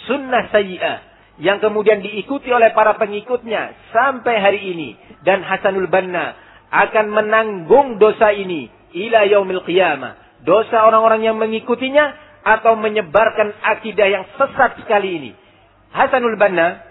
sunnah sayyi'ah yang kemudian diikuti oleh para pengikutnya sampai hari ini. Dan Hasanul Banna akan menanggung dosa ini ila yaumil qiyamah. Dosa orang-orang yang mengikutinya atau menyebarkan akidah yang sesat sekali ini. Hasanul Banna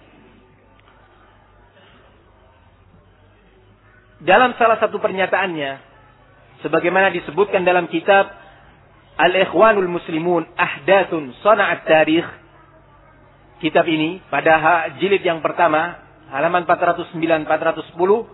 dalam salah satu pernyataannya, sebagaimana disebutkan dalam kitab Al-Ikhwanul Muslimun Ahdatsun Sana'at Tarikh, kitab ini pada jilid yang pertama halaman 409-410,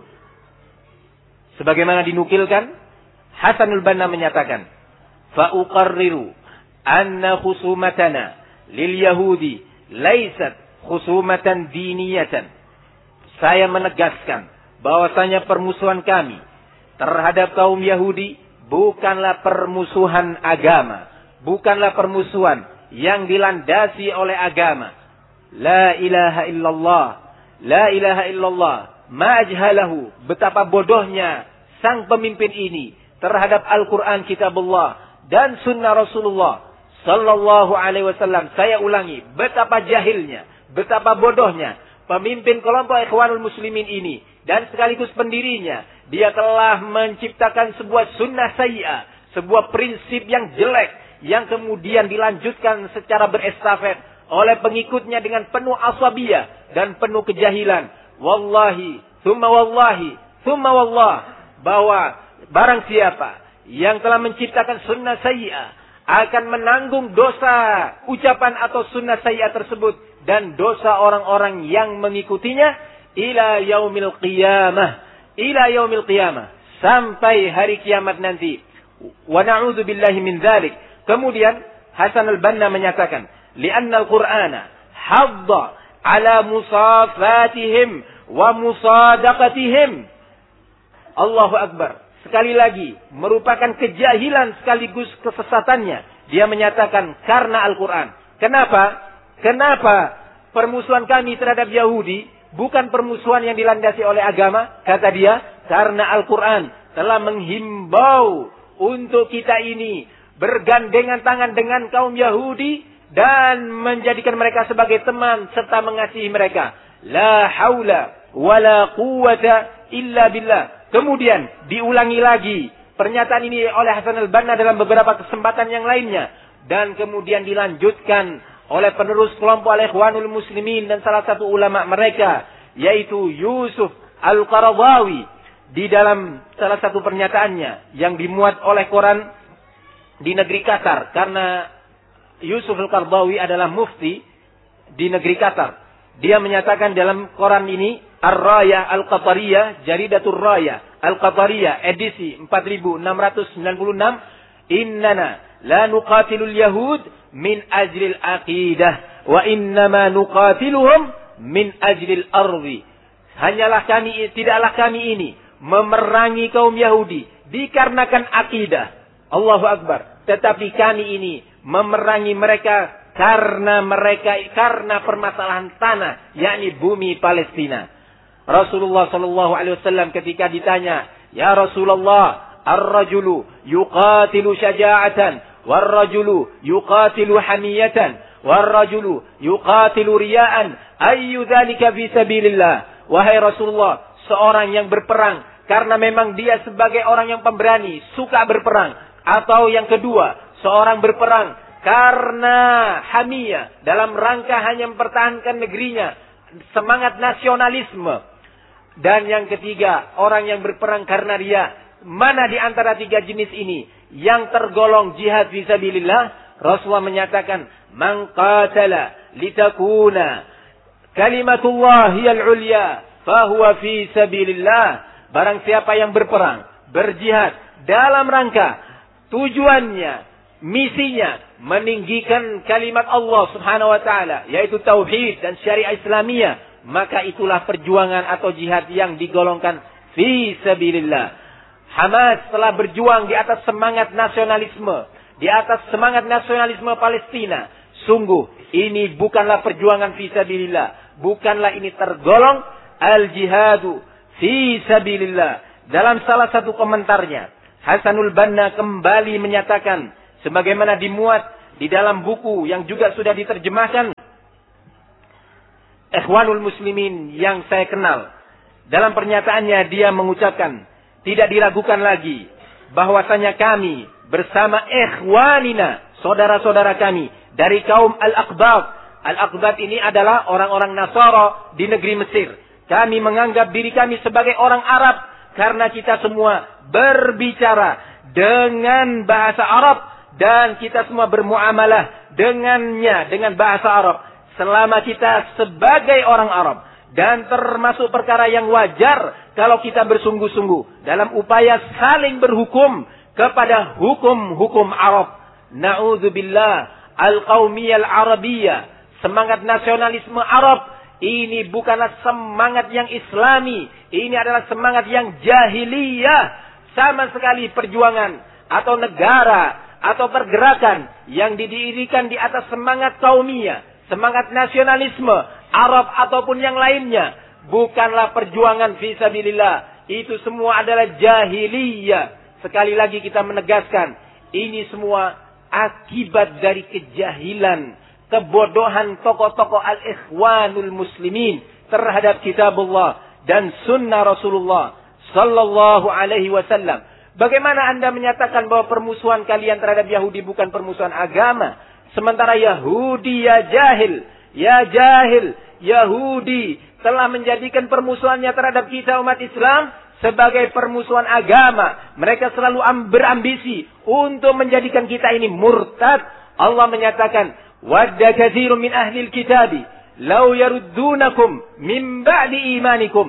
sebagaimana dinukilkan, Hasanul Banna menyatakan, fa uqarriru anna khusumatana lil yahudi laysat khusumatan diniyatan. Saya menegaskan bahwasanya permusuhan kami terhadap kaum Yahudi bukanlah permusuhan agama, bukanlah permusuhan yang dilandasi oleh agama. La ilaha illallah, la ilaha illallah, ma ajhalahu. Betapa bodohnya sang pemimpin ini terhadap Al-Quran Kitabullah dan Sunnah Rasulullah Sallallahu Alaihi Wasallam. Saya ulangi, betapa jahilnya, betapa bodohnya pemimpin kelompok Ikhwanul Muslimin ini dan sekaligus pendirinya. Dia telah menciptakan sebuah sunnah sayyi'ah, sebuah prinsip yang jelek yang kemudian dilanjutkan secara berestafet oleh pengikutnya dengan penuh asabiyah dan penuh kejahilan. Wallahi, thumma wallahi, thumma wallah, bahwa barang siapa yang telah menciptakan sunnah sayyi'ah akan menanggung dosa ucapan atau sunnah sayyi'ah tersebut dan dosa orang-orang yang mengikutinya ila yaumil qiyamah, ila yaumil qiyamah, sampai hari kiamat nanti. Wa na'udzu billahi min dzalik. Kemudian Hasan al-Banna menyatakan, li'anna al-Qur'ana hadda ala musafatihim wa musadaqatihim. Allahu Akbar. Sekali lagi, merupakan kejahilan sekaligus kesesatannya. Dia menyatakan karena Al-Quran. Kenapa permusuhan kami terhadap Yahudi bukan permusuhan yang dilandasi oleh agama? Kata dia, karena Al-Quran telah menghimbau untuk kita ini bergandengan tangan dengan kaum Yahudi dan menjadikan mereka sebagai teman serta mengasihi mereka. La haula wa la quwwata illa billah. Kemudian diulangi lagi pernyataan ini oleh Hasan al-Banna dalam beberapa kesempatan yang lainnya. Dan kemudian dilanjutkan oleh penerus kelompok Al-Ikhwanul Muslimin dan salah satu ulama mereka, yaitu Yusuf Al-Qaradawi, di dalam salah satu pernyataannya yang dimuat oleh koran di negeri Qatar. Karena Yusuf Al-Qaradawi adalah mufti di negeri Qatar. Dia menyatakan dalam koran ini, Ar-Raya Al-Qatariyah, Jaridatul Raya Al-Qatariyah, edisi 4696, innana la nuqatilul yahud min ajlil aqidah, wa innama nuqatiluhum min ajlil ardi. Tidaklah kami ini memerangi kaum Yahudi dikarenakan akidah. Allahu Akbar. Tetapi kami ini memerangi mereka karena permasalahan tanah, yakni bumi Palestina. Rasulullah sallallahu alaihi wasallam ketika ditanya, "Ya Rasulullah, ar-rajulu yuqatilu syaja'atan, war-rajulu yuqatilu hamiyatan, war-rajulu yuqatilu riya'an, ayyu dzalika fi sabilillah?" Wahai Rasulullah, seorang yang berperang karena memang dia sebagai orang yang pemberani, suka berperang, atau yang kedua, seorang berperang karena hamiyah, dalam rangka hanya mempertahankan negerinya, semangat nasionalisme. Dan yang ketiga, orang yang berperang karena riya. Mana di antara tiga jenis ini yang tergolong jihad fisabilillah? Rasulullah menyatakan, "Man qatala litakuna kalimatullah hiyal ulya, fahuwa fi sabilillah." Barang siapa yang berperang, berjihad dalam rangka tujuannya, misinya meninggikan kalimat Allah Subhanahu wa taala, yaitu tauhid dan syariat Islamiyah, maka itulah perjuangan atau jihad yang digolongkan fi sabilillah. Hamas telah berjuang di atas semangat nasionalisme, di atas semangat nasionalisme Palestina. Sungguh ini bukanlah perjuangan fi sabilillah, bukanlah ini tergolong al-jihadu fi sabilillah. Dalam salah satu komentarnya, Hasanul Banna kembali menyatakan, sebagaimana dimuat di dalam buku yang juga sudah diterjemahkan Ikhwanul Muslimin yang saya kenal, dalam pernyataannya dia mengucapkan, tidak diragukan lagi bahwasanya kami bersama ikhwanina, saudara-saudara kami dari kaum Al-Aqbat. Al-Aqbat ini adalah orang-orang Nasara di negeri Mesir. Kami menganggap diri kami sebagai orang Arab karena kita semua berbicara dengan bahasa Arab dan kita semua bermuamalah dengannya dengan bahasa Arab. Selama kita sebagai orang Arab, dan termasuk perkara yang wajar kalau kita bersungguh-sungguh dalam upaya saling berhukum kepada hukum-hukum Arab. Na'udzubillah, al-qaumiyah al-arabiyah, semangat nasionalisme Arab, ini bukanlah semangat yang islami. Ini adalah semangat yang jahiliyah. Sama sekali perjuangan atau negara atau pergerakan yang didirikan di atas semangat kaumiyah, semangat nasionalisme Arab ataupun yang lainnya, bukanlah perjuangan fisabilillah. Itu semua adalah jahiliyah. Sekali lagi kita menegaskan, ini semua akibat dari kejahilan, kebodohan tokoh-tokoh al-ikhwanul muslimin terhadap kitabullah dan sunnah Rasulullah sallallahu alaihi wasallam. Bagaimana Anda menyatakan bahwa permusuhan kalian terhadap Yahudi bukan permusuhan agama, sementara Yahudi ya jahil, Yahudi telah menjadikan permusuhannya terhadap kita umat Islam sebagai permusuhan agama. Mereka selalu berambisi untuk menjadikan kita ini murtad. Allah menyatakan, wadda katsirun min ahlil kitabi law yaruddunakum min ba'di imanikum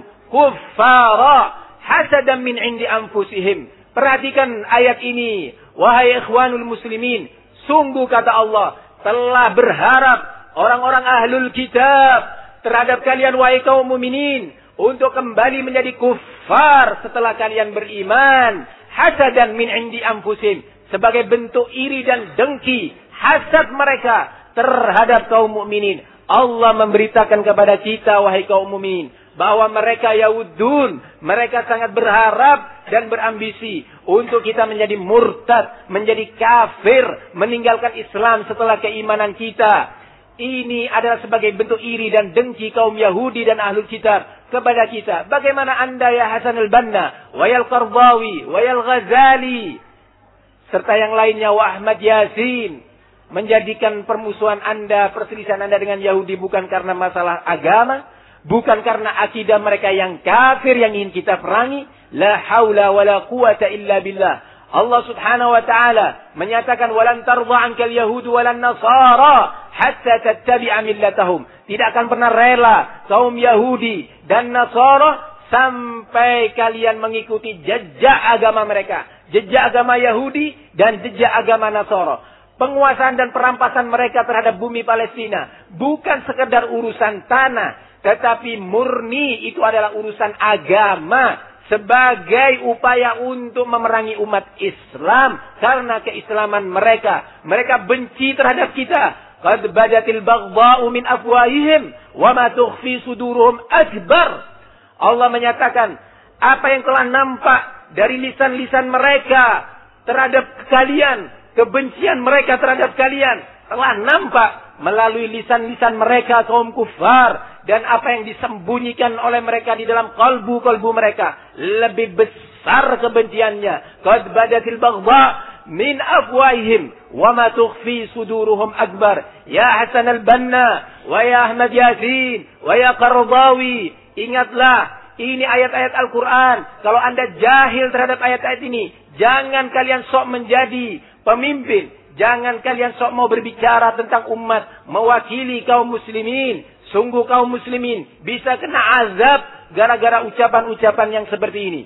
kuffara hasadan min indi anfusihim. Perhatikan ayat ini, wahai ikhwanul muslimin, sungguh kata Allah telah berharap orang-orang ahlul kitab terhadap kalian wahai kaum mukminin untuk kembali menjadi kufar setelah kalian beriman, hasadan min indi anfusihim, sebagai bentuk iri dan dengki, hasad mereka terhadap kaum mukminin. Allah memberitakan kepada kita wahai kaum mukminin bahwa mereka Yahudun, mereka sangat berharap dan berambisi untuk kita menjadi murtad, menjadi kafir, meninggalkan Islam setelah keimanan kita. Ini adalah sebagai bentuk iri dan dengki kaum Yahudi dan ahlul kitab kepada kita. Bagaimana Anda ya Hasan al-Banna, wayal Qardawi, wayal Ghazali, serta yang lainnya, wa Ahmad Yasin, menjadikan permusuhan Anda, perselisihan Anda dengan Yahudi bukan karena masalah agama, bukan karena akidah mereka yang kafir yang ingin kita perangi. La haula wa la quwata illa billah. Allah subhanahu wa ta'ala menyatakan, walan tardha ankal yahudu walan nasara hatta tattabi'a millatahum. Tidak akan pernah rela kaum Yahudi dan Nasara sampai kalian mengikuti jejak agama mereka, jejak agama Yahudi dan jejak agama Nasara. Penguasaan dan perampasan mereka terhadap bumi Palestina bukan sekedar urusan tanah, tetapi murni itu adalah urusan agama sebagai upaya untuk memerangi umat Islam karena keislaman mereka. Mereka benci terhadap kita. Qad badatil baghdha'u min afwahihim wa ma tukhfi suduruhum akbar. Allah menyatakan, apa yang telah nampak dari lisan-lisan mereka terhadap kalian, kebencian mereka terhadap kalian telah nampak melalui lisan-lisan mereka kaum kufar, dan apa yang disembunyikan oleh mereka di dalam kalbu-kalbu mereka lebih besar kebenciannya. Qad badatil baghdha' min afwahihim wa ma tukhfi suduruhum akbar. Ya Hasan al-Banna, wa ya Ahmad Yasin, wa ya Qardawi, ingatlah, ini ayat-ayat Al-Quran. Kalau Anda jahil terhadap ayat-ayat ini, jangan kalian sok menjadi pemimpin. Jangan kalian sok mau berbicara tentang umat, mewakili kaum muslimin. Sungguh kaum muslimin bisa kena azab gara-gara ucapan-ucapan yang seperti ini.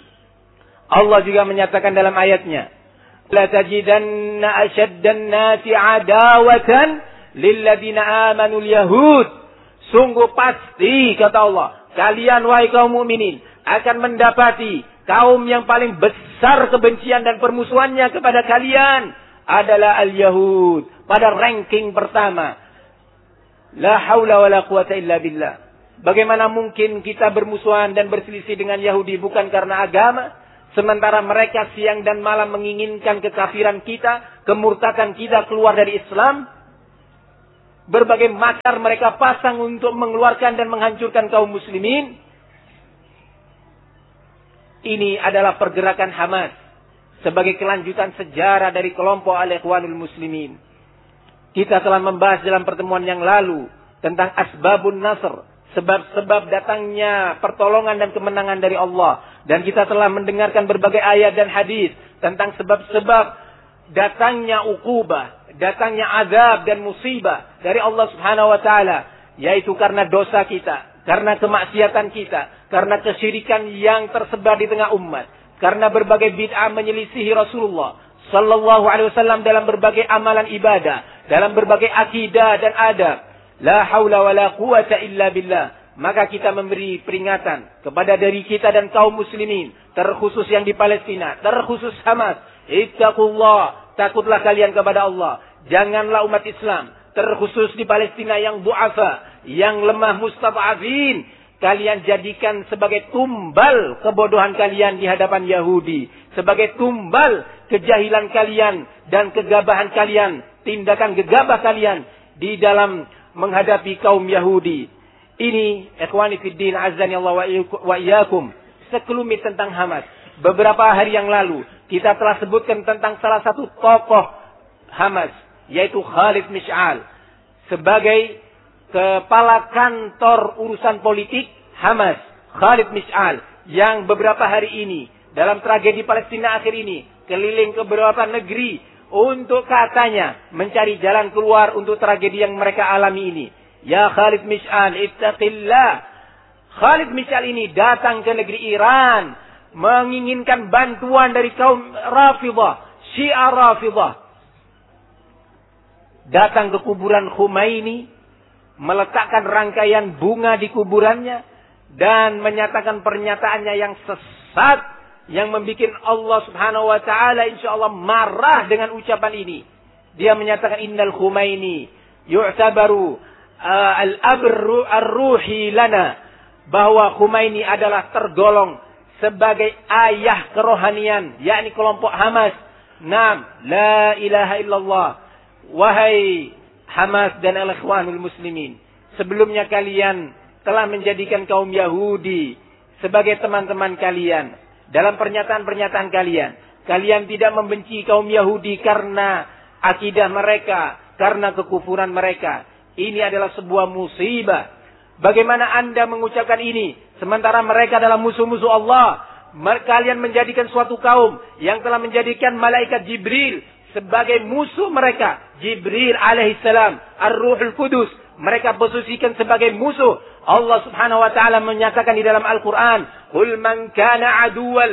Allah juga menyatakan dalam ayatnya, la tajidanna ashaddan nasi adawatan lilladina amanul yahud. Sungguh pasti, kata Allah, kalian wahai kaum mukminin akan mendapati kaum yang paling besar kebencian dan permusuhannya kepada kalian adalah al-Yahud. Pada ranking pertama. La haula wa la quwata illa billah. Bagaimana mungkin kita bermusuhan dan berselisih dengan Yahudi bukan karena agama, sementara mereka siang dan malam menginginkan kekafiran kita, kemurtadan kita keluar dari Islam? berbagai makar mereka pasang untuk mengeluarkan dan menghancurkan kaum muslimin. Ini adalah pergerakan Hamas sebagai kelanjutan sejarah dari kelompok Al-Ikhwanul Muslimin. Kita telah membahas dalam pertemuan yang lalu tentang asbabun nasr, sebab-sebab datangnya pertolongan dan kemenangan dari Allah. Dan kita telah mendengarkan berbagai ayat dan hadis tentang sebab-sebab datangnya uqubah, datangnya azab dan musibah dari Allah Subhanahu wa taala, yaitu karena dosa kita, karena kemaksiatan kita, karena kesyirikan yang tersebar di tengah umat, karena berbagai bid'ah menyelisihi Rasulullah sallallahu alaihi wasallam dalam berbagai amalan ibadah, dalam berbagai akidah dan adab. La haula wala quwata illa billah. Maka kita memberi peringatan kepada diri kita dan kaum muslimin, terkhusus yang di Palestina, terkhusus Hamas. Ittaqullah, takutlah kalian kepada Allah. Janganlah umat Islam, terkhusus di Palestina yang du'afa, yang lemah, mustad'afin, kalian jadikan sebagai tumbal kebodohan kalian di hadapan Yahudi, sebagai tumbal kejahilan kalian dan kegabahan kalian, tindakan gegabah kalian di dalam menghadapi kaum Yahudi. Ini ikhwani fiddin azani Allah wa iyyakum, sekelumit tentang Hamas. Beberapa hari yang lalu kita telah sebutkan tentang salah satu tokoh Hamas, yaitu Khalid Mish'al, sebagai kepala kantor urusan politik Hamas. Khalid Mish'al yang beberapa hari ini dalam tragedi Palestina akhir ini keliling ke beberapa negeri untuk katanya mencari jalan keluar untuk tragedi yang mereka alami ini. Ya Khalid Mish'al, ittaqillah. Khalid Mish'al ini datang ke negeri Iran menginginkan bantuan dari kaum Rafidah, Syiah Rafidah. Datang ke kuburan Khomeini, meletakkan rangkaian bunga di kuburannya dan menyatakan pernyataannya yang sesat yang membuat Allah Subhanahu wa taala insyaallah marah dengan ucapan ini. Dia menyatakan innal Khomeini yu'tabaru al-abru ar-ruhi lana, bahwa Khomeini adalah tergolong sebagai ayah kerohanian, yakni kelompok Hamas. Naam, la ilaha illallah. Wahai Hamas dan al-Ikhwanul Muslimin, sebelumnya kalian telah menjadikan kaum Yahudi sebagai teman-teman kalian. Dalam pernyataan-pernyataan kalian, kalian tidak membenci kaum Yahudi karena akidah mereka, karena kekufuran mereka. Ini adalah sebuah musibah. Bagaimana Anda mengucapkan ini sementara mereka adalah musuh-musuh Allah? Kalian menjadikan suatu kaum yang telah menjadikan malaikat Jibril sebagai musuh mereka. Jibril alaihissalam, Ar-Ruhul Qudus, mereka posisikan sebagai musuh. Allah Subhanahu wa taala menyatakan di dalam Al-Qur'an, "Qul man kana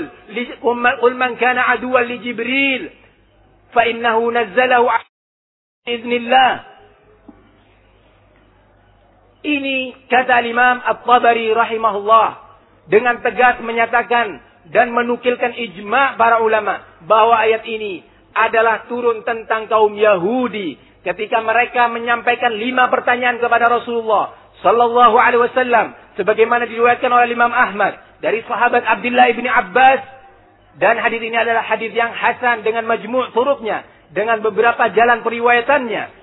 aduwwan li Jibril fa innahu nazzalahu bi'iznillah." Ini kata Imam At-Tabari rahimahullah dengan tegas menyatakan dan menukilkan ijma' para ulama bahwa ayat ini adalah turun tentang kaum Yahudi ketika mereka menyampaikan 5 pertanyaan kepada Rasulullah sallallahu alaihi wasallam, sebagaimana diriwayatkan oleh Imam Ahmad dari sahabat Abdullah bin Abbas, dan hadis ini adalah hadis yang hasan dengan majmu' turuknya, dengan beberapa jalan periwayatannya.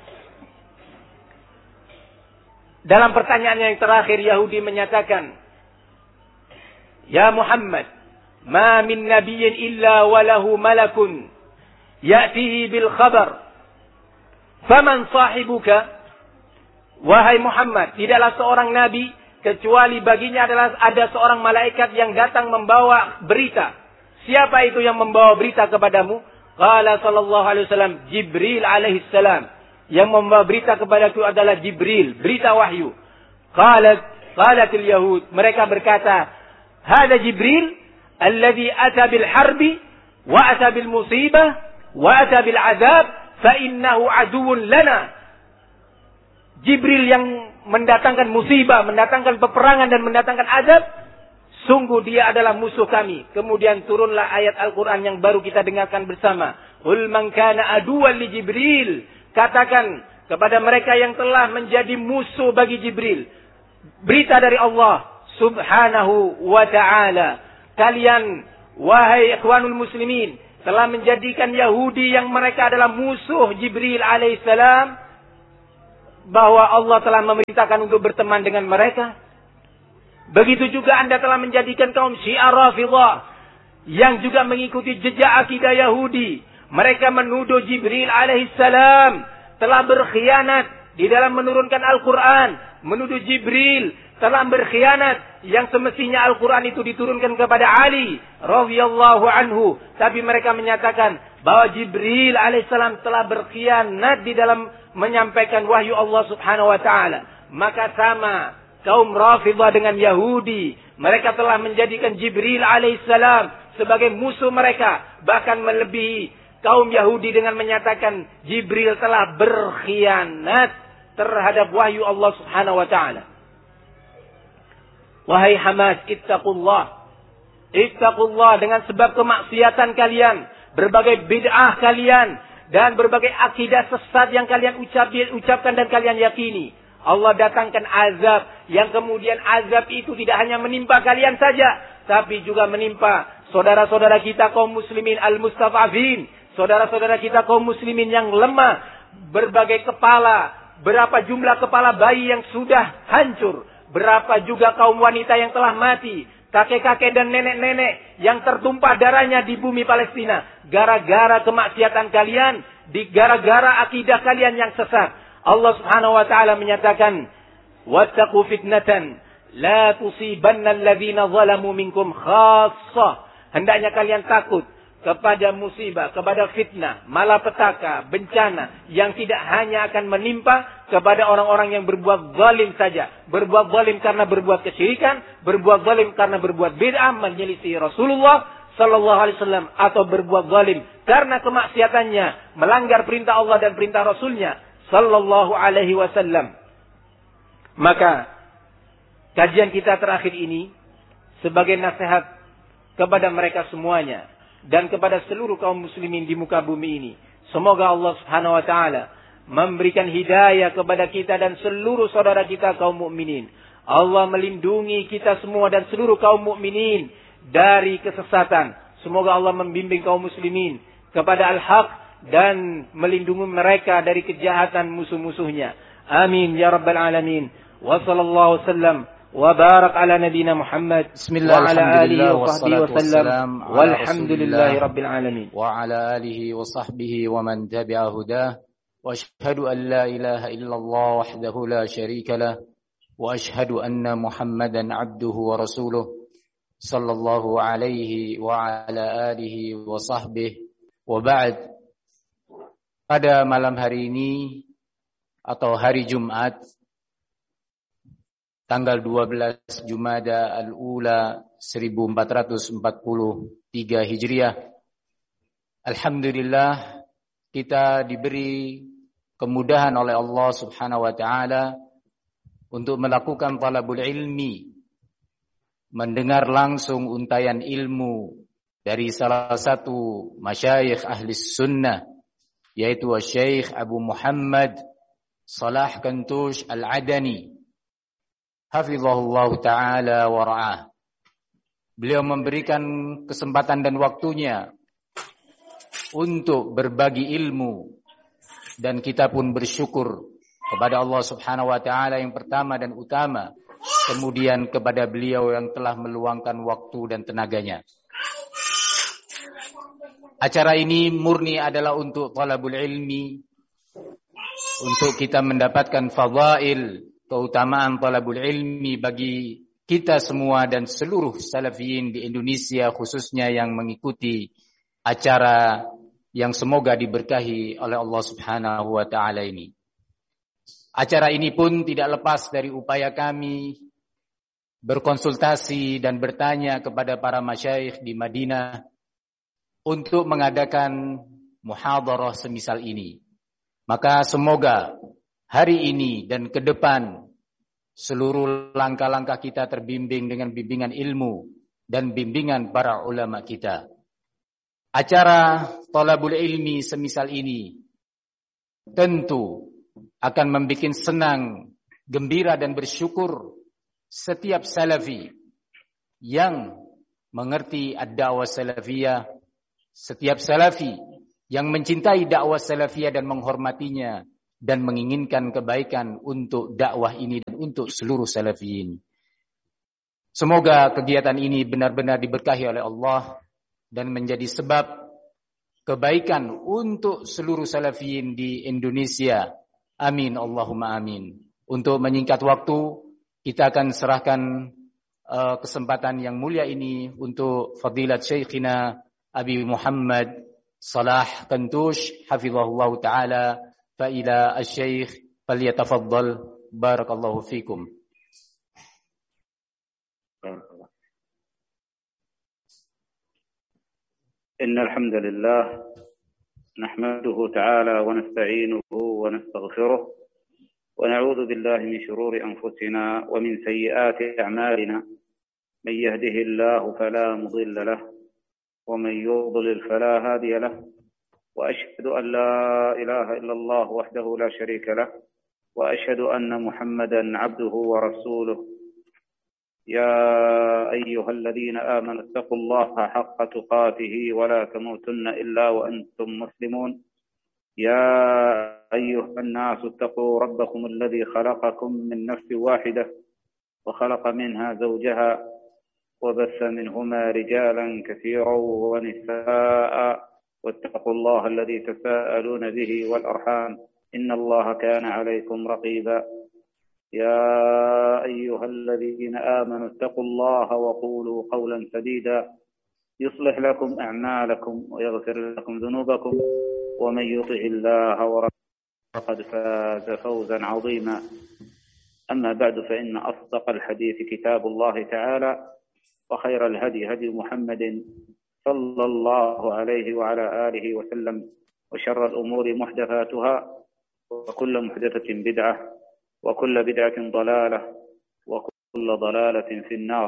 Dalam pertanyaan yang terakhir, Yahudi menyatakan, "Ya Muhammad, ma min nabiyyin illa walahu malakun ya'tihi bil khabar. Faman sahibuka?" Wahai Muhammad, tidaklah seorang nabi kecuali baginya adalah ada seorang malaikat yang datang membawa berita. Siapa itu yang membawa berita kepadamu? Qala sallallahu alaihi wasallam, Jibril alaihi salam. Yang membawa berita kepadaku adalah Jibril, berita wahyu. Qalatil Yahud, mereka berkata, "Hada Jibril alladhi ata bil harbi wa ata bil musibah wa ata bil azab fa innahu aduwwun lana." Jibril yang mendatangkan musibah, mendatangkan peperangan dan mendatangkan azab, sungguh dia adalah musuh kami. Kemudian turunlah ayat Al-Quran yang baru kita dengarkan bersama. Qul man kana aduwwan li Jibril. Katakan kepada mereka yang telah menjadi musuh bagi Jibril, berita dari Allah Subhanahu wa ta'ala. Kalian, wahai ikhwanul muslimin, telah menjadikan Yahudi yang mereka adalah musuh Jibril alaihissalam bahwa Allah telah memerintahkan untuk berteman dengan mereka. Begitu juga Anda telah menjadikan kaum Syiah Rafidhah yang juga mengikuti jejak akidah Yahudi. Mereka menuduh Jibril alaihissalam telah berkhianat di dalam menurunkan Al-Quran. Menuduh Jibril telah berkhianat yang semestinya Al-Quran itu diturunkan kepada Ali radhiyallahu anhu. Tapi mereka menyatakan bahwa Jibril alaihissalam telah berkhianat di dalam menyampaikan wahyu Allah subhanahu wa ta'ala. Maka sama kaum Rafidhah dengan Yahudi. Mereka telah menjadikan Jibril alaihissalam sebagai musuh mereka. Bahkan melebihi kaum Yahudi dengan menyatakan Jibril telah berkhianat terhadap wahyu Allah subhanahu wa ta'ala. Wahai Hamas, ittaqullah. Ittaqullah dengan sebab kemaksiatan kalian, berbagai bid'ah kalian, dan berbagai akidah sesat yang kalian ucapkan dan kalian yakini. Allah datangkan azab, yang kemudian azab itu tidak hanya menimpa kalian saja, tapi juga menimpa saudara-saudara kita kaum muslimin al-mustad'afin, saudara-saudara kita kaum muslimin yang lemah, berbagai kepala, berapa jumlah kepala bayi yang sudah hancur, berapa juga kaum wanita yang telah mati, kakek-kakek dan nenek-nenek yang tertumpah darahnya di bumi Palestina, gara-gara kemaksiatan kalian, gara-gara akidah kalian yang sesat. Allah subhanahu wa ta'ala menyatakan, wattaqu fitnatan la tusibanna alladhina zalamu minkum khassah. Hendaknya kalian takut kepada musibah, kepada fitnah, malapetaka, bencana yang tidak hanya akan menimpa kepada orang-orang yang berbuat zalim saja. Berbuat zalim karena berbuat kesyirikan, berbuat zalim karena berbuat bid'ah, menyelisih Rasulullah sallallahu alaihi wasallam, atau berbuat zalim karena kemaksiatannya, melanggar perintah Allah dan perintah Rasulnya sallallahu alaihi wasallam. Maka kajian kita terakhir ini sebagai nasihat kepada mereka semuanya dan kepada seluruh kaum muslimin di muka bumi ini. Semoga Allah subhanahu wa ta'ala memberikan hidayah kepada kita dan seluruh saudara kita kaum mukminin. Allah melindungi kita semua dan seluruh kaum mukminin dari kesesatan. Semoga Allah membimbing kaum muslimin kepada al-haq dan melindungi mereka dari kejahatan musuh-musuhnya. Amin ya rabbal alamin. Wa sallallahu sallam wa barak ala nabina Muhammad wa ala alihi wa sahbihi wa sallam walhamdulillahi rabbil alamin. Wa ala alihi wa sahbihi wa man tabi'a hudah. Wa ashhadu an la ilaha illallah wahdahu la syarika lah. Wa ashhadu anna Muhammadan abduhu wa rasuluh sallallahu alaihi wa ala alihi wa sahbihi wa ba'd. Pada malam hari ini atau hari Jumat tanggal 12 Jumada al-Ula 1443 Hijriah, alhamdulillah kita diberi kemudahan oleh Allah Subhanahu wa taala untuk melakukan talabul ilmi, mendengar langsung untayan ilmu dari salah satu masyayikh ahli sunnah, yaitu Syekh Abu Muhammad Salah Kantush Al-Adani, hafizahullah ta'ala wa ra'ah. Beliau memberikan kesempatan dan waktunya untuk berbagi ilmu, dan kita pun bersyukur kepada Allah subhanahu wa ta'ala yang pertama dan utama, kemudian kepada beliau yang telah meluangkan waktu dan tenaganya. Acara ini murni adalah untuk talabul ilmi, untuk kita mendapatkan fadail, keutamaan talabul ilmi bagi kita semua dan seluruh salafiyin di Indonesia khususnya yang mengikuti acara yang semoga diberkahi oleh Allah Subhanahu wa taala ini. Acara ini pun tidak lepas dari upaya kami berkonsultasi dan bertanya kepada para masyayikh di Madinah untuk mengadakan muhadharah semisal ini. Maka semoga hari ini dan ke depan seluruh langkah-langkah kita terbimbing dengan bimbingan ilmu dan bimbingan para ulama kita. Acara talabul ilmi semisal ini tentu akan membuat senang, gembira dan bersyukur setiap salafi yang mengerti ad-da'wah salafiyah, setiap salafi yang mencintai dakwah salafiyah dan menghormatinya dan menginginkan kebaikan untuk dakwah ini dan untuk seluruh salafiyin. Semoga kegiatan ini benar-benar diberkahi oleh Allah dan menjadi sebab kebaikan untuk seluruh salafiyin di Indonesia. Amin, Allahumma amin. Untuk menyingkat waktu, kita akan serahkan kesempatan yang mulia ini untuk Fadilat Syekhina Abi Muhammad Salah Kantush hafizahullah ta'ala, fa ila asy-syekh falyatafaddal barakallahu fikum. إن الحمد لله نحمده تعالى ونستعينه ونستغفره ونعوذ بالله من شرور أنفسنا ومن سيئات أعمالنا. من يهده الله فلا مضل له ومن يضلل فلا هادي له، وأشهد أن لا إله إلا الله وحده لا شريك له، وأشهد أن محمدا عبده ورسوله. يا أيها الذين آمنوا اتقوا الله حق تقاته ولا تموتن إلا وأنتم مسلمون. يا أيها الناس اتقوا ربكم الذي خلقكم من نفس واحدة وخلق منها زوجها وبث منهما رجالا كثيرا ونساء، واتقوا الله الذي تساءلون به والأرحام إن الله كان عليكم رقيبا. يا أيها الذين آمنوا اتقوا الله وقولوا قولا سديدا يصلح لكم أعمالكم ويغفر لكم ذنوبكم، ومن يطع الله ورسوله فقد فاز فوزا عظيما. أما بعد، فإن أصدق الحديث كتاب الله تعالى، وخير الهدي هدي محمد صلى الله عليه وعلى آله وسلم، وشر الأمور محدثاتها، وكل محدثة بدعة، وكل بدعة ضلالة، وكل ضلالة في النار.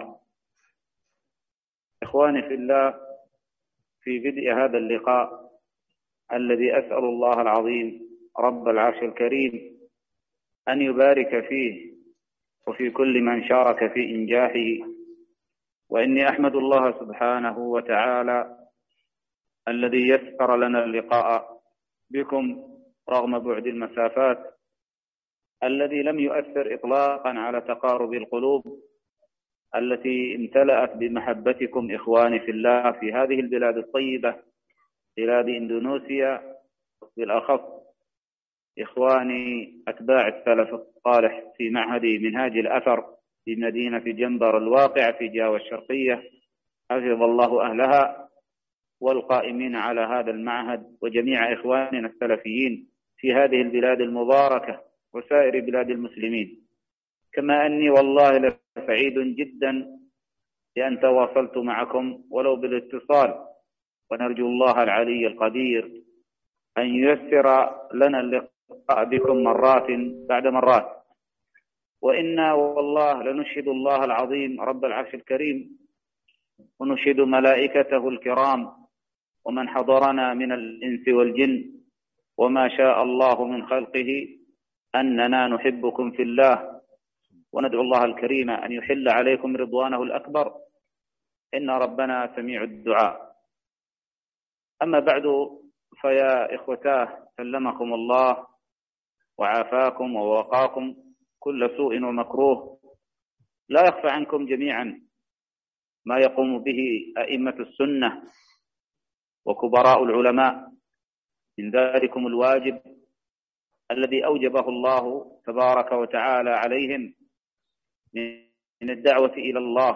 إخواني في الله، في بدء هذا اللقاء الذي أسأل الله العظيم رب العرش الكريم أن يبارك فيه وفي كل من شارك في إنجاحه، وإني أحمد الله سبحانه وتعالى الذي يسر لنا اللقاء بكم رغم بعد المسافات، الذي لم يؤثر إطلاقا على تقارب القلوب التي امتلأت بمحبتكم إخواني في الله في هذه البلاد الطيبة، بلاد إندونيسيا، بالأخص إخواني أتباع السلف الصالح في معهد منهاج الأثر في مدينة جنبر الواقع في جاوة الشرقية، حفظ الله أهلها، والقائمين على هذا المعهد، وجميع إخواننا السلفيين في هذه البلاد المباركة وسائر بلاد المسلمين. كما أني والله لسعيد جدا لأن تواصلت معكم ولو بالاتصال، ونرجو الله العلي القدير أن ييسر لنا اللقاء بكم مرات بعد مرات. وإنا والله لنشهد الله العظيم رب العرش الكريم، ونشهد ملائكته الكرام، ومن حضرنا من الإنس والجن، وما شاء الله من خلقه، أننا نحبكم في الله، وندعو الله الكريم أن يحل عليكم رضوانه الأكبر، إن ربنا سميع الدعاء. أما بعد، فيا إخوتاه، سلمكم الله وعافاكم ووقاكم كل سوء ومكروه. لا يخفى عنكم جميعا ما يقوم به أئمة السنة وكبراء العلماء من ذلكم الواجب الذي أوجبه الله تبارك وتعالى عليهم من الدعوة إلى الله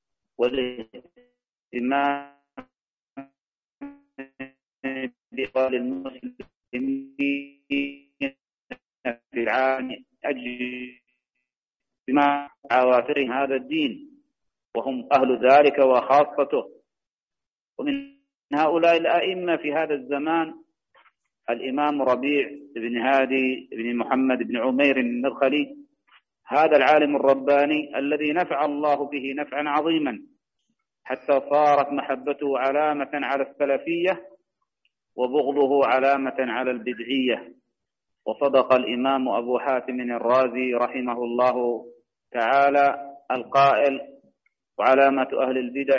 والاهتمام بإقبال المسلمين في العالم أجل بما عوافر هذا الدين، وهم أهل ذلك وخاصته. ومن هؤلاء الأئمة في هذا الزمان الإمام ربيع بن هادي بن محمد بن عمير المدخلي، هذا العالم الرباني الذي نفع الله به نفعا عظيما، حتى صارت محبته علامة على السلفية وبغضه علامة على البدعية. وصدق الإمام أبو حاتم الرازي رحمه الله تعالى القائل: وعلامة أهل البدع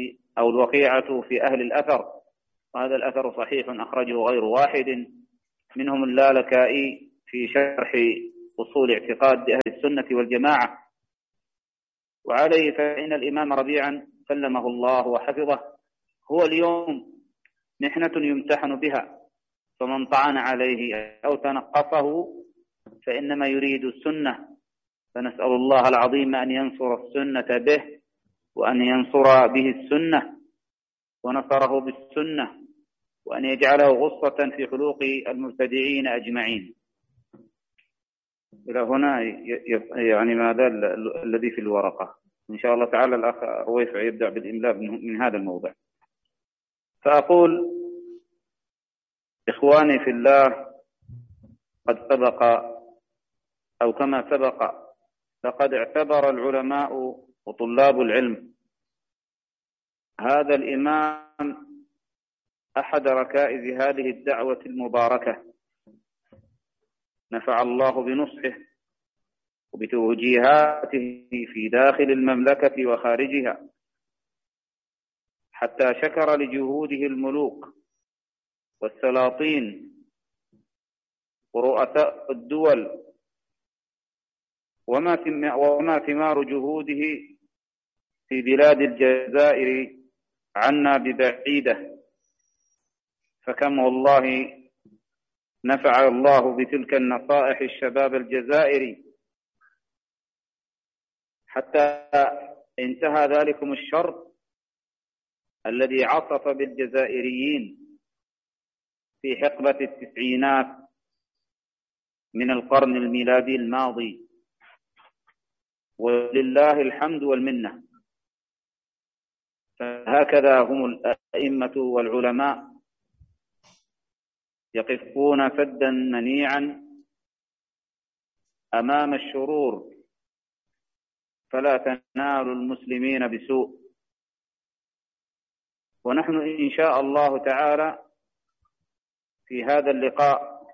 الوقيعة في أهل الأثر. وهذا الأثر صحيح أخرجه غير واحد، منهم اللالكائي في شرح أصول اعتقاد أهل السنة والجماعة. وعليه فإن الإمام ربيعا سلمه الله وحفظه هو اليوم محنة يمتحن بها، فمن طعن عليه أو تنقصه فإنما يريد السنة، فنسأل الله العظيم أن ينصر السنة به، وأن ينصر به السنة ونصره بالسنة، وأن يجعله غصة في حلوق المبتدعين أجمعين. إلى هنا يعني ماذا الذي في الورقة. إن شاء الله تعالى الأخ رويفع يبدأ بالإملاء من هذا الموضع. فأقول إخواني في الله، قد سبق أو كما سبق لقد اعتبر العلماء وطلاب العلم هذا الإمام أحد ركائز هذه الدعوة المباركة، نفع الله بنصحه وبتوجيهاته في داخل المملكة وخارجها، حتى شكر لجهوده الملوك والسلاطين ورؤساء الدول، وما ثمار جهوده في بلاد الجزائر عنا ببعيدة. فكم والله نفع الله بتلك النصائح الشباب الجزائري، حتى انتهى ذلكم الشر الذي عصف بالجزائريين في حقبة التسعينات من القرن الميلادي الماضي، ولله الحمد والمنة. فهكذا هم الأئمة والعلماء يقفون سدا منيعا أمام الشرور، فلا تنال المسلمين بسوء. ونحن إن شاء الله تعالى في هذا اللقاء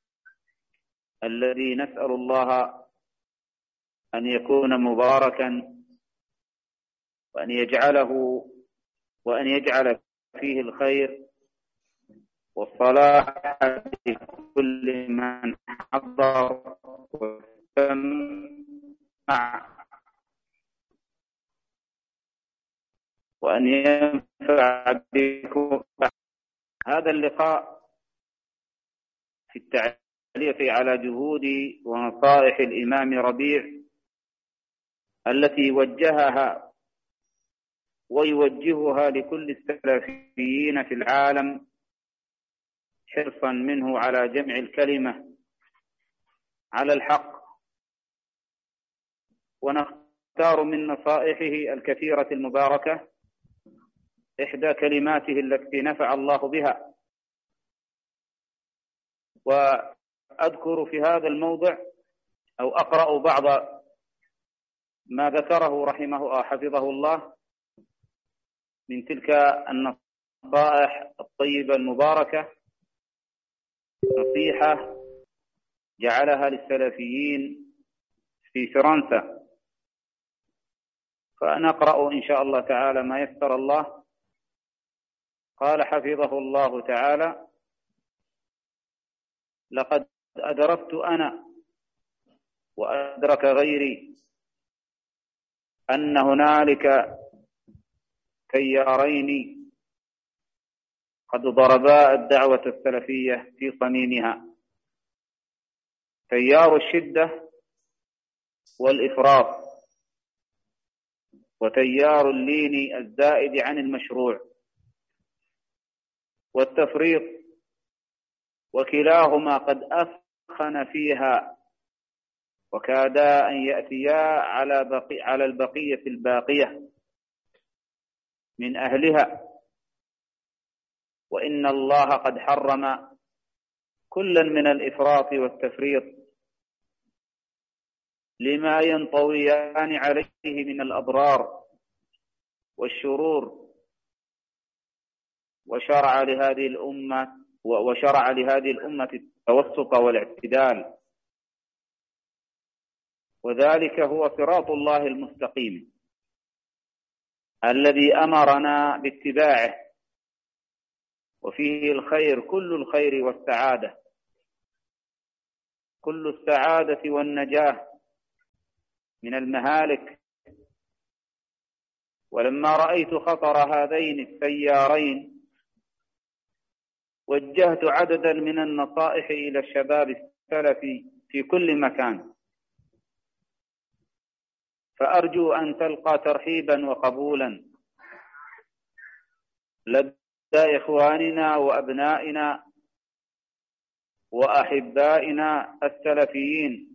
الذي نسأل الله أن يكون مباركا، وأن يجعل فيه الخير والصلاح لكل من حضر واستمع، وأن ينفع بكم. هذا اللقاء في التعليق على جهود ونصائح الإمام ربيع التي وجهها ويوجهها لكل السلفيين في العالم حرصا منه على جمع الكلمة على الحق. ونختار من نصائحه الكثيرة المباركة إحدى كلماته التي نفع الله بها. وأذكر في هذا الموضع أو أقرأ بعض ما ذكره رحمه حفظه الله من تلك النصائح الطيبة المباركة، نصيحة جعلها للسلفيين في فرنسا. فنقرأ إن شاء الله تعالى ما يسر الله. قال حفظه الله تعالى: لقد أدركت أنا وأدرك غيري أن هنالك تيارين قد ضربا الدعوة السلفية في صميمها: تيار الشدة والإفراط، وتيار اللين الزائد عن المشروع والتفريط، وكلاهما قد أثخن فيها وكادا أن يأتيا على البقية الباقية من أهلها. وإن الله قد حرم كلا من الإفراط والتفريط لما ينطويان عليه من الأضرار والشرور، وشرع لهذه الأمة التوسط والاعتدال، وذلك هو صراط الله المستقيم الذي أمرنا باتباعه، وفيه الخير كل الخير والسعادة. كل السعادة والنجاة من المهالك. ولما رأيت خطر هذين التيارين وجهت عددا من النصائح إلى الشباب السلفي في كل مكان، فأرجو أن تلقى ترحيبا وقبولا لدى إخواننا وأبنائنا وأحبائنا السلفيين.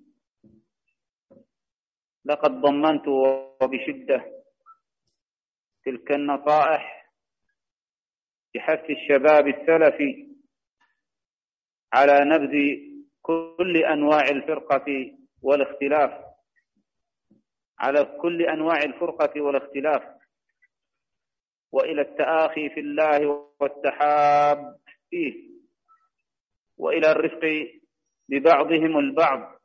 لقد ضمنت وبشدة تلك النصائح بحث الشباب السلفي على نبذ كل أنواع الفرقة والاختلاف، على كل أنواع الفرقة والاختلاف، وإلى التآخي في الله والتحاب فيه، وإلى الرفق ببعضهم البعض،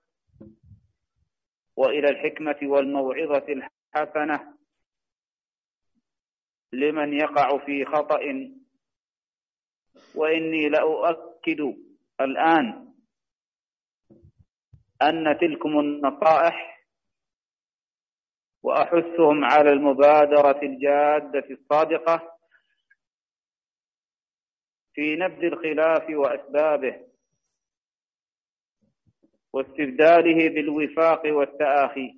وإلى الحكمة والموعظة الحسنة لمن يقع في خطأ. وإني لأؤكد الآن أن تلكم النصائح وأحثهم على المبادرة الجادة الصادقة في نبذ الخلاف وأسبابه واستبداله بالوفاق والتآخي.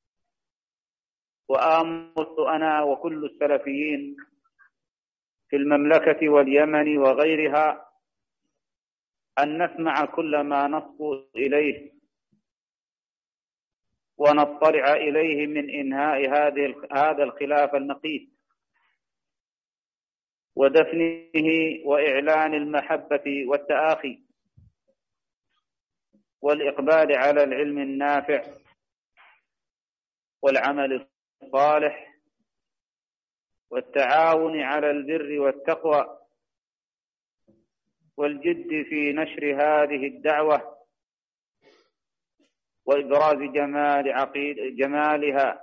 وآملت أنا وكل السلفيين في المملكة واليمن وغيرها أن نسمع كل ما نصبو إليه ونطلع إليه من إنهاء هذا الخلاف النقيض ودفنه وإعلان المحبة والتآخي والإقبال على العلم النافع والعمل الصالح والتعاون على البر والتقوى والجد في نشر هذه الدعوة وإبراز جمالها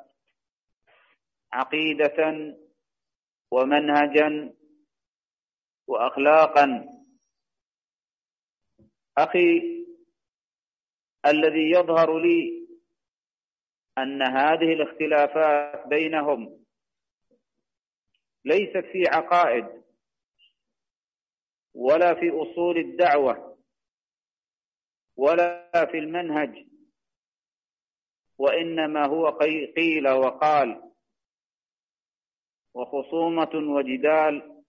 عقيدة ومنهجا وأخلاقا. أخي، الذي يظهر لي أن هذه الاختلافات بينهم ليست في عقائد ولا في أصول الدعوة ولا في المنهج، وإنما هو قيل وقال وخصومة وجدال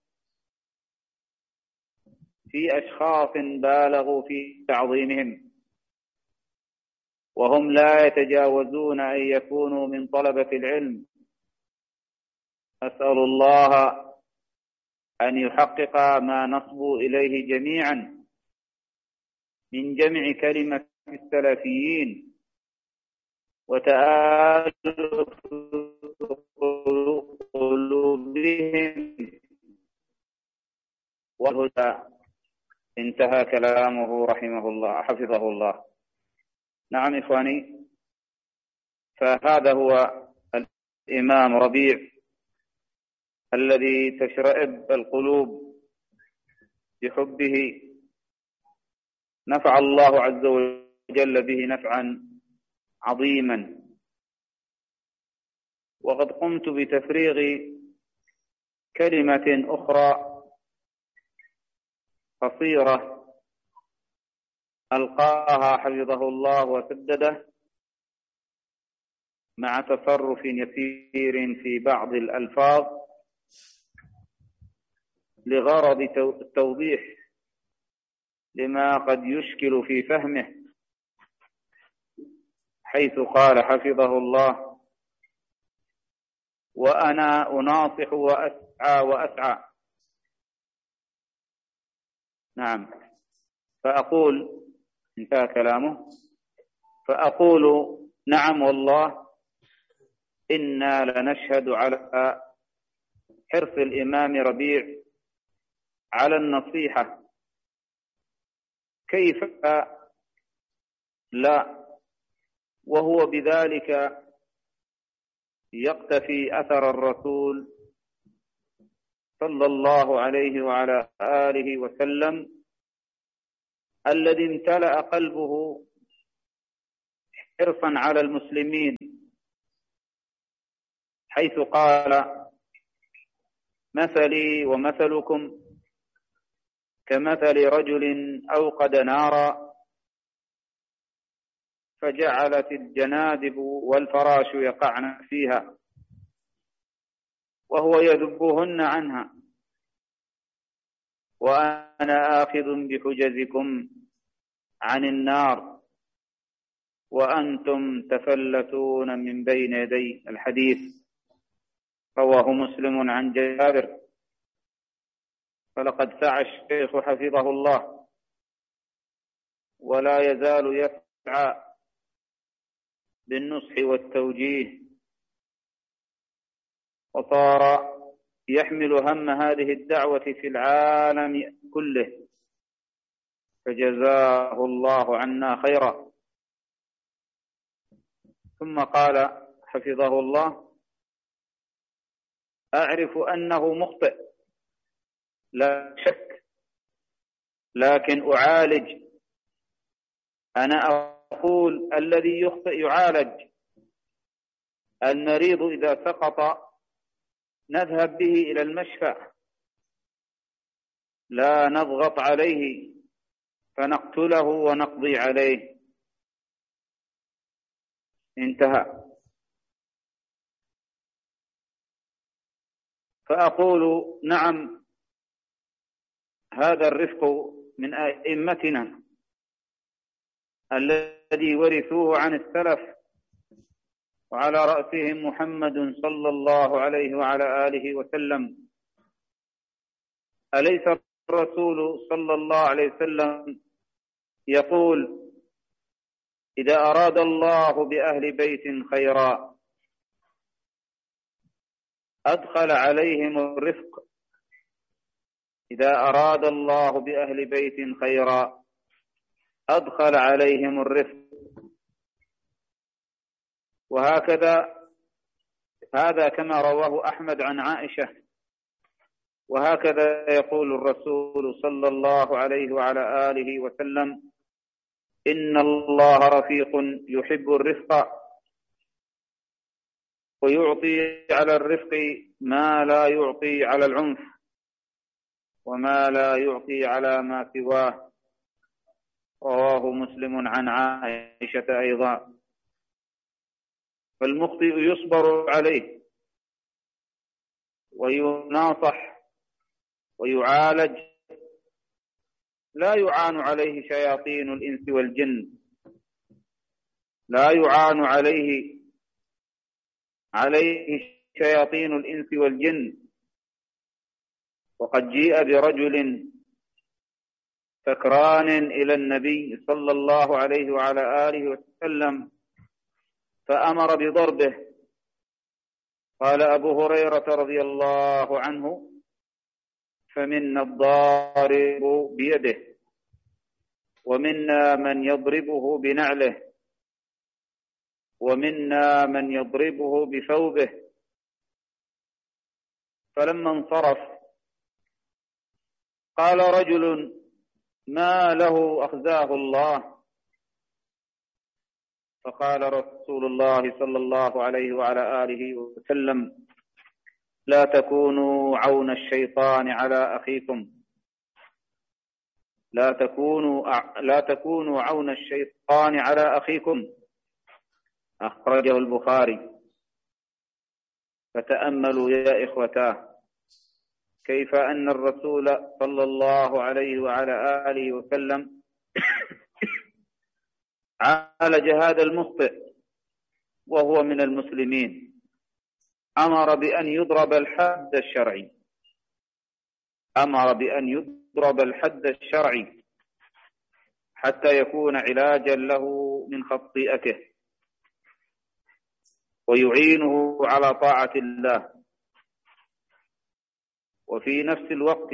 في أشخاص بالغوا في تعظيمهم، وهم لا يتجاوزون أن يكونوا من طلبة العلم. أسأل الله أن يحقق ما نصبو إليه جميعا من جمع كلمة السلفيين وتآلف قلوبهم والهدى. انتهى كلامه رحمه الله حفظه الله. نعم إخواني، فهذا هو الإمام ربيع الذي تشرئب القلوب بحبه، نفع الله عز وجل به نفعا عظيما. وقد قمت بتفريغ كلمة أخرى قصيرة ألقاها حفظه الله وسدده مع تصرف يسير في بعض الألفاظ لغرض التوضيح لما قد يشكل في فهمه، حيث قال حفظه الله: وأنا أناصح وأسعى. نعم، فأقول، انتهى كلامه، فأقول: نعم والله إنا لنشهد على حرص الإمام ربيع على النصيحة، كيف لا، وهو بذلك يقتفي أثر الرسول صلى الله عليه وعلى آله وسلم الذي امتلأ قلبه حرصا على المسلمين، حيث قال: مثلي ومثلكم كمثل رجل أوقد نارا فجعلت الجنادب والفراش يقعن فيها وهو يذبهن عنها، وأنا آخذ بحجزكم عن النار وأنتم تفلتون من بين يدي. الحديث رواه مسلم عن جابر. فلقد سعى الشيخ حفظه الله ولا يزال يسعى بالنصح والتوجيه، وصار يحمل هم هذه الدعوة في العالم كله، فجزاه الله عنا خيرا. ثم قال حفظه الله: أعرف أنه مخطئ لا شك، لكن أعالج. أنا أقول الذي يخطئ يعالج. المريض إذا سقط نذهب به إلى المشفى، لا نضغط عليه فنقتله ونقضي عليه. انتهى. فأقول: نعم، هذا الرفق من أئمتنا الذي ورثوه عن السلف، وعلى رأسهم محمد صلى الله عليه وعلى آله وسلم. أليس الرسول صلى الله عليه وسلم يقول: إذا أراد الله بأهل بيت خيرا أدخل عليهم الرفق. إذا أراد الله بأهل بيت خيرا أدخل عليهم الرفق. وهكذا، هذا كما رواه أحمد عن عائشة، وهكذا يقول الرسول صلى الله عليه وعلى آله وسلم: إن الله رفيق يحب الرفق، ويعطي على الرفق ما لا يعطي على العنف، وما لا يعطي على ما سواه. رواه مسلم عن عائشة أيضا. فالمخطئ يصبر عليه ويناصح ويعالج، لا يعان عليه شياطين الإنس والجن، لا يعان عليه شياطين الإنس والجن. وقد جيء برجل سكران إلى النبي صلى الله عليه وعلى آله وسلم فأمر بضربه. قال أبو هريرة رضي الله عنه: فمنا الضارب بيده، ومنا من يضربه بنعله، ومنا من يضربه بثوبه. فلما انصرف قال رجل: ما له أخزاه الله؟ فقال رسول الله صلى الله عليه وعلى آله وسلم: لا تكونوا عون الشيطان على أخيكم، لا تكونوا عون الشيطان على أخيكم. أخرجه البخاري. فتأملوا يا إخوتاه كيف أن الرسول صلى الله عليه وعلى آله وسلم عالج هذا المخطئ وهو من المسلمين. أمر بأن يضرب الحد الشرعي، أمر بأن يضرب الحد الشرعي حتى يكون علاجا له من خطيئته ويعينه على طاعة الله. وفي نفس الوقت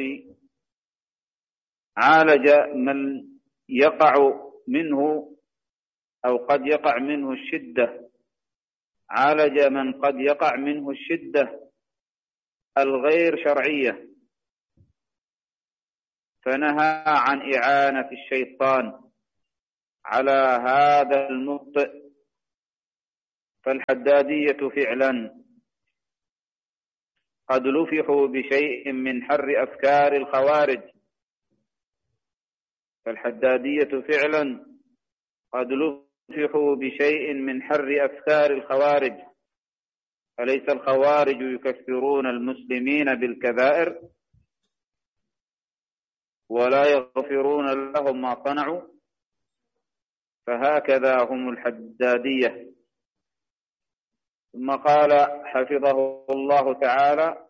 عالج من يقع منه أو قد يقع منه الشدة، عالج من قد يقع منه الشدة الغير شرعية، فنهى عن إعانة الشيطان على هذا المخطئ فالحدادية فعلا قد لفحوا بشيء من حر أفكار الخوارج. فالحدادية فعلا قد لفحوا بشيء من حر أفكار الخوارج. أليس الخوارج يكفرون المسلمين بالكبائر ولا يغفرون لهم ما صنعوا؟ فهكذا هم الحدادية. ثم قال حفظه الله تعالى: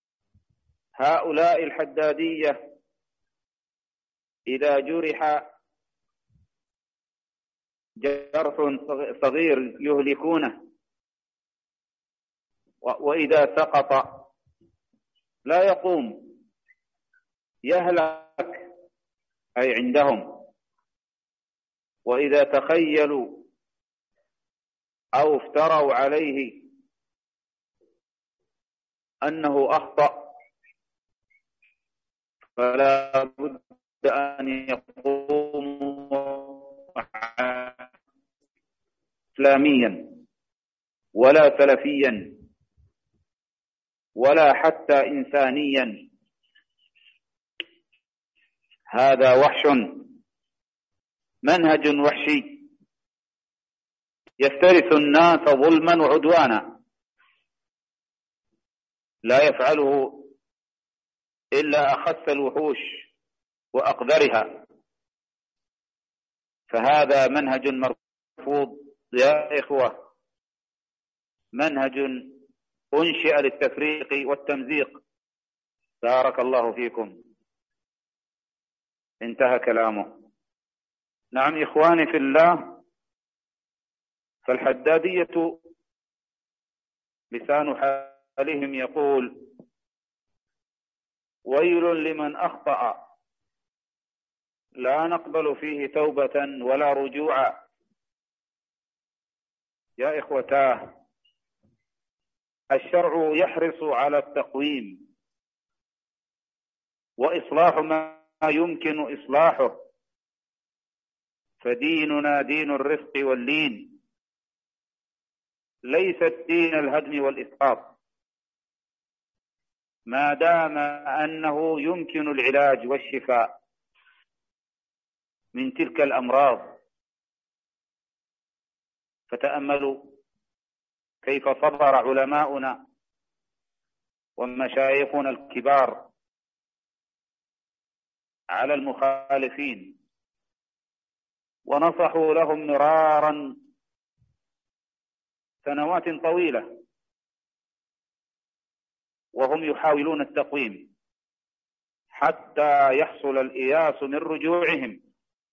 هؤلاء الحدادية إذا جرح جرح صغير يهلكونه، وإذا سقط لا يقوم، يهلك أي عندهم. وإذا تخيلوا أو افتروا عليه أنه أخطأ فلا بد أن يقوموا إسلاميا ولا سلفيا ولا حتى إنسانيا. هذا وحش، منهج وحشي يفترس الناس ظلما وعدوانا، لا يفعله إلا أخس الوحوش وأقذرها. فهذا منهج مرفوض يا إخوة، منهج أنشئ للتفريق والتمزيق. بارك الله فيكم. انتهى كلامه. نعم إخواني في الله، فالحدادية لسان حالهم يقول: ويل لمن أخطأ لا نقبل فيه توبة ولا رجوعا. يا إخوتاه، الشرع يحرص على التقويم وإصلاح ما يمكن إصلاحه، فديننا دين الرفق واللين، ليس الدين الهدم والإسقاط، ما دام أنه يمكن العلاج والشفاء من تلك الأمراض. فتأملوا كيف صبر علماؤنا ومشايخنا الكبار على المخالفين، ونصحوا لهم مرارا سنوات طويلة وهم يحاولون التقويم حتى يحصل الإياس من رجوعهم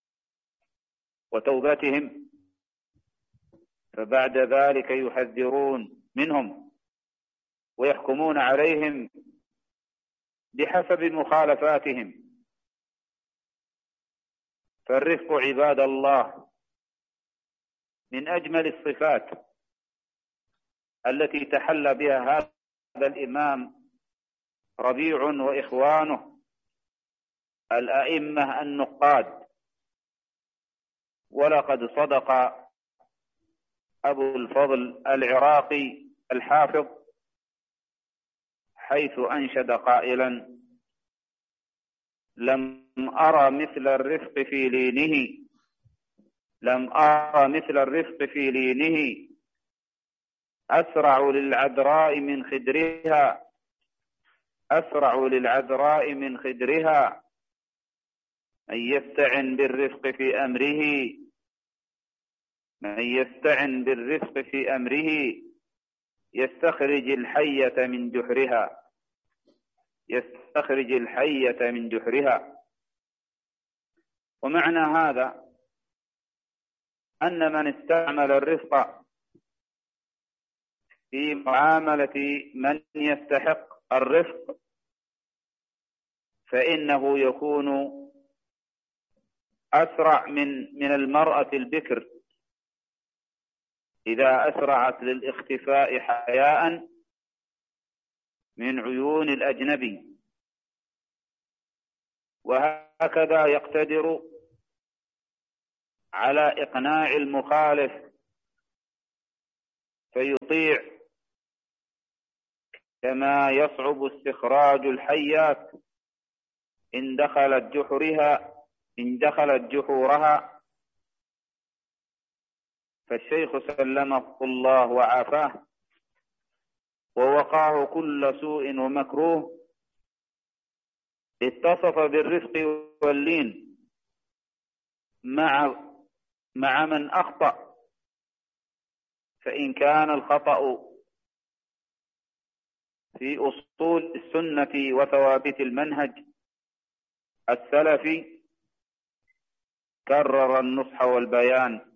وتوبتهم. فبعد ذلك يحذرون منهم ويحكمون عليهم بحسب مخالفاتهم. فالرفق عباد الله من أجمل الصفات التي تحلى بها هذا الإمام ربيع وإخوانه الأئمة النقاد. ولقد صدق أبو الفضل العراقي الحافظ حيث أنشد قائلا: لم أرى مثل الرفق في لينه، لم أرى مثل الرفق في لينه، أسرع للعذراء من خدرها، أسرع للعذراء من خدرها، من يستعن بالرفق في أمره، من يستعن بالرفق في أمره يستخرج الحية من جحرها، يستخرج الحية من جحرها. ومعنى هذا أن من استعمل الرفق في معاملة من يستحق الرفق فإنه يكون أسرع من المرأة البكر إذا أسرعت للاختفاء حياء من عيون الأجنبي. وهكذا يقتدر على إقناع المخالف فيطيع كما يصعب استخراج الحيات إن دخلت جحورها. فالشيخ سلمه الله وعافاه ووقاه كل سوء ومكروه اتصف بالرفق واللين مع من أخطأ، فإن كان الخطأ في أصول السنة وثوابت المنهج السلفي كرر النصح والبيان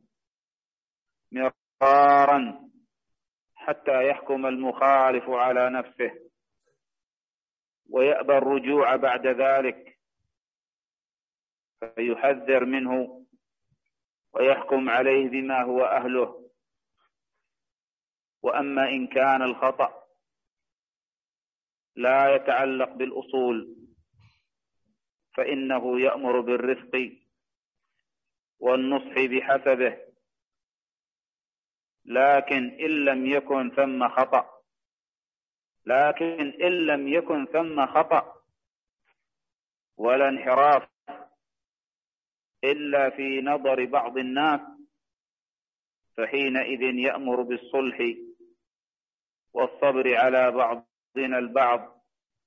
مرارا حتى يحكم المخالف على نفسه ويأبى الرجوع بعد ذلك، فيحذر منه ويحكم عليه بما هو أهله. وأما إن كان الخطأ لا يتعلق بالأصول فإنه يأمر بالرفق والنصح بحسبه، لكن إن لم يكن ثم خطأ ولا انحراف إلا في نظر بعض الناس، فحينئذ يأمر بالصلح والصبر على بعضنا البعض،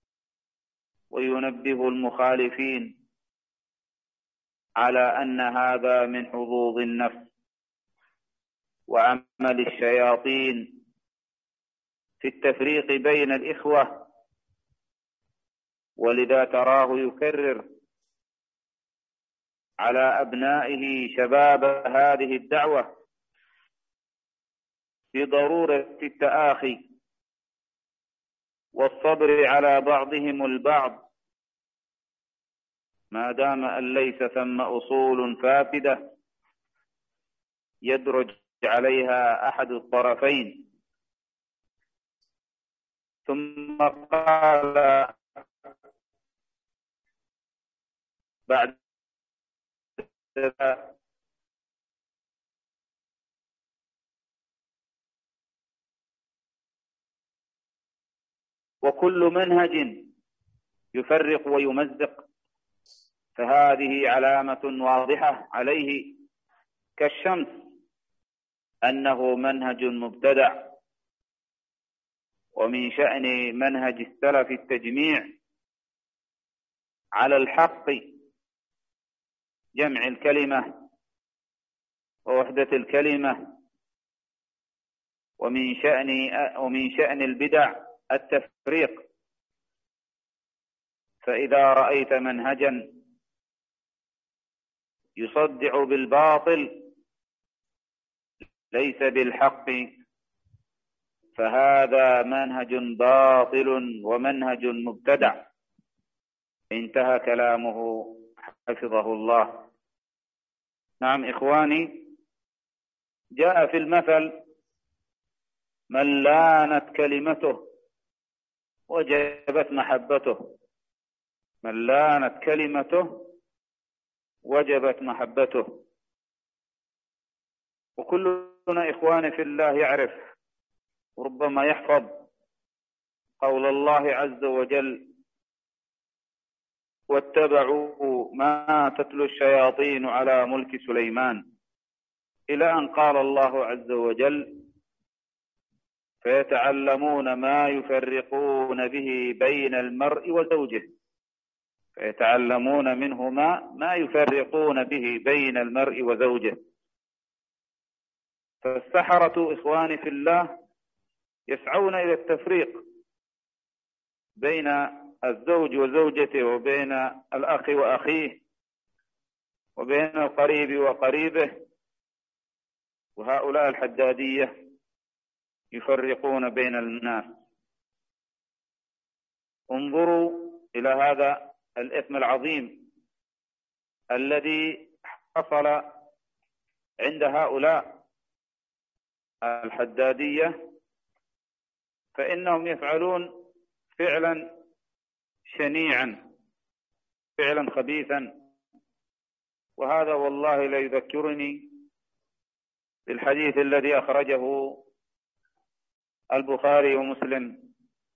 وينبه المخالفين على أن هذا من حظوظ النفس وعمل الشياطين في التفريق بين الإخوة. ولذا تراه يكرر على أبنائه شباب هذه الدعوة بضرورة التآخي والصبر على بعضهم البعض ما دام أن ليس ثم أصول فاسدة يدرج عليها أحد الطرفين. ثم قال بعد ذلك: وكل منهج يفرق ويمزق فهذه علامة واضحة عليه كالشمس أنه منهج مبتدع. ومن شأن منهج السلف التجميع على الحق، جمع الكلمة ووحدة الكلمة. ومن شأن البدع التفريق. فإذا رأيت منهجا يصدع بالباطل ليس بالحق فهذا منهج باطل ومنهج مبتدع. انتهى كلامه حفظه الله. نعم إخواني، جاء في المثل: من لانت كلمته وجبت محبته. من لانت كلمته وجبت محبته. وكلنا إخواني في الله يعرف وربما يحفظ قول الله عز وجل: واتبعوا ما تتلو الشياطين على ملك سليمان، إلى أن قال الله عز وجل: فيتعلمون ما يفرقون به بين المرء وزوجه. فيتعلمون منهما ما يفرقون به بين المرء وزوجه. فالسحرة إخواني في الله يسعون إلى التفريق بين الزوج وزوجته، وبين الأخ وأخيه، وبين القريب وقريبه. وهؤلاء الحدادية يفرقون بين الناس. انظروا إلى هذا الإثم العظيم الذي حصل عند هؤلاء الحدادية، فإنهم يفعلون فعلا شنيعا، فعلا خبيثا. وهذا والله لا يذكرني بالحديث الذي أخرجه البخاري ومسلم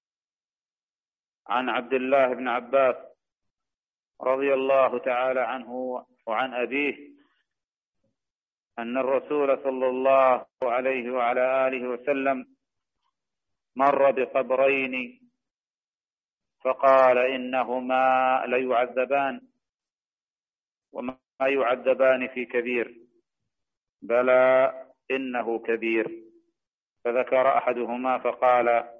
عن عبد الله بن عباس رضي الله تعالى عنه وعن أبيه أن الرسول صلى الله عليه وعلى آله وسلم مر بقبرين فقال إنهما ليعذبان وما يعذبان في كبير، بلى إنه كبير. فذكر أحدهما فقال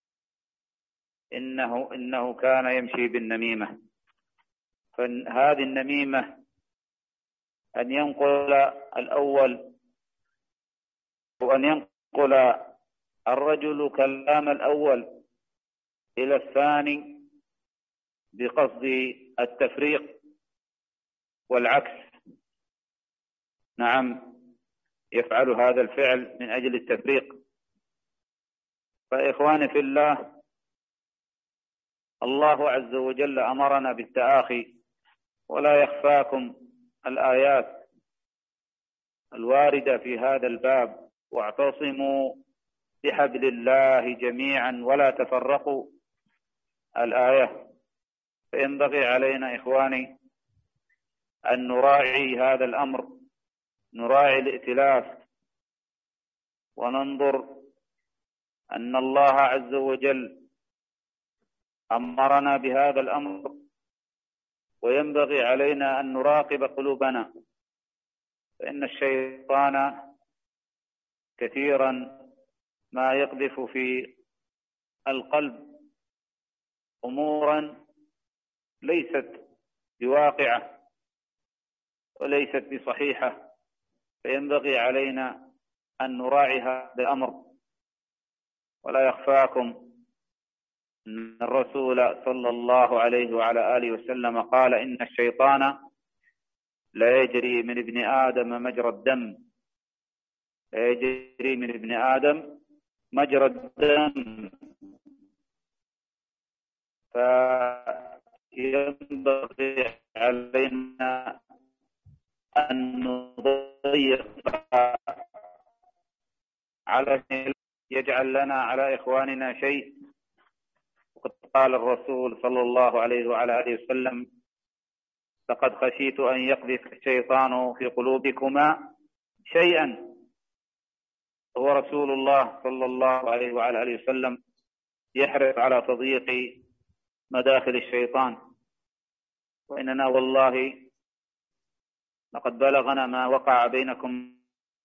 إنه كان يمشي بالنميمة. فهذه النميمة أن ينقل الأول وأن ينقل الرجل كلام الأول إلى الثاني بقصد التفريق والعكس. نعم، يفعل هذا الفعل من أجل التفريق. فإخواني في الله، الله عز وجل أمرنا بالتآخي، ولا يخفاكم الآيات الواردة في هذا الباب: واعتصموا بحبل الله جميعا ولا تفرقوا، الآية. فينبغي علينا إخواني أن نراعي هذا الأمر، نراعي الائتلاف، وننظر أن الله عز وجل أمرنا بهذا الأمر، وينبغي علينا أن نراقب قلوبنا، فإن الشيطان كثيرا ما يقذف في القلب أمورا ليست بواقعة وليست بصحيحة، فينبغي علينا أن نراعي هذا الأمر. ولا يخفاكم أن الرسول صلى الله عليه وعلى آله وسلم قال: إن الشيطان لا يجري من ابن آدم مجرى الدم، لا يجري من ابن آدم مجرى الدم. فينبغي علينا أن نضيق على يجعل لنا على إخواننا شيء. وقد قال الرسول صلى الله عليه وعلى آله وسلم: لقد خشيت أن يقذف الشيطان في قلوبكما شيئا. هو رسول الله صلى الله عليه وعلى آله وسلم يحرص على تضييق مداخل الشيطان. وإننا والله لقد بلغنا ما وقع بينكم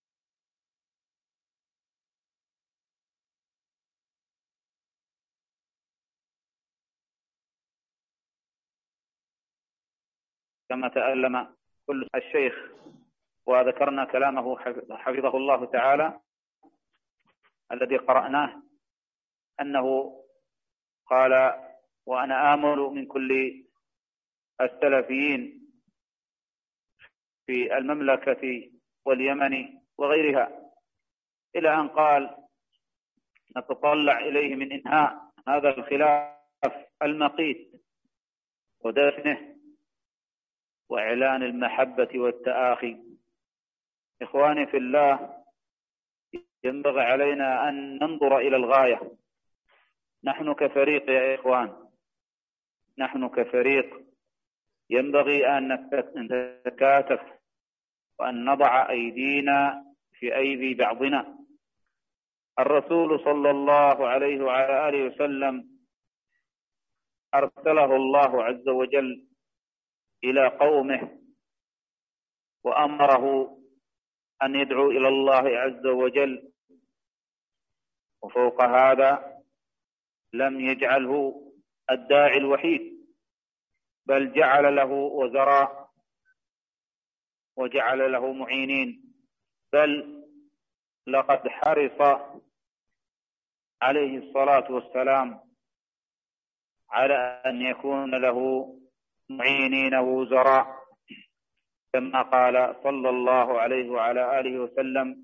كما تألم كل الشيخ، وذكرنا كلامه حفظه الله تعالى الذي قرأناه، أنه قال: وأنا آمل من كل السلفيين في المملكة واليمن وغيرها، إلى أن قال: نتطلع إليه من إنهاء هذا الخلاف المقيت ودفنه وإعلان المحبة والتآخي. إخواني في الله، ينبغي علينا أن ننظر إلى الغاية. نحن كفريق يا إخوان، نحن كفريق ينبغي أن نتكاتف وأن نضع أيدينا في أيدي بعضنا. الرسول صلى الله عليه وعلى آله وسلم أرسله الله عز وجل إلى قومه وأمره أن يدعو إلى الله عز وجل، وفوق هذا لم يجعله الداعي الوحيد، بل جعل له وزراء وجعل له معينين. بل لقد حرص عليه الصلاة والسلام على أن يكون له معينين ووزراء، كما قال صلى الله عليه وعلى آله وسلم: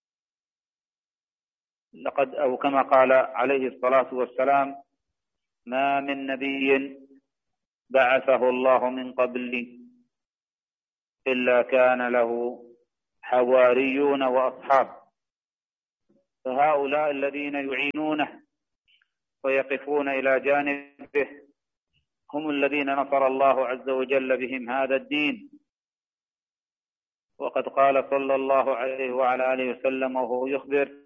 كما قال عليه الصلاة والسلام: ما من نبي بعثه الله من قبلي إلا كان له حواريون وأصحاب. فهؤلاء الذين يعينونه ويقفون إلى جانبه هم الذين نصر الله عز وجل بهم هذا الدين. وقد قال صلى الله عليه وعلى آله وسلم وهو يخبر: